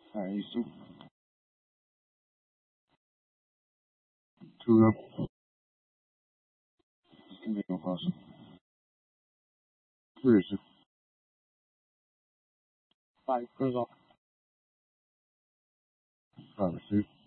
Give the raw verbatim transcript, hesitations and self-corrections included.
Alright, you two. Two up. Continue passing. Three is it? Five goes off. Five is it?